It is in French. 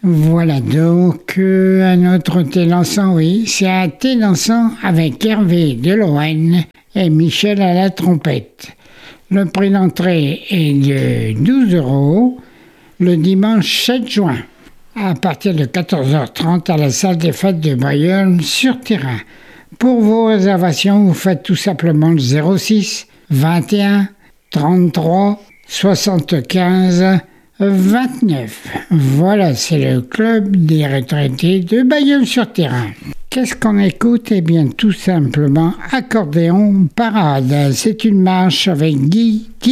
Voilà donc un autre thé dansant, oui. C'est un thé dansant avec Hervé de Lorraine et Michel à la trompette. Le prix d'entrée est de 12 € le dimanche 7 juin à partir de 14h30 à la salle des fêtes de Bayonne sur terrain. Pour vos réservations, vous faites tout simplement le 06 21 33 75 29. Voilà, c'est le club des retraités de Bayonne-sur-Terrain. Qu'est-ce qu'on écoute? Eh bien, tout simplement Accordéon Parade. C'est une marche avec Guy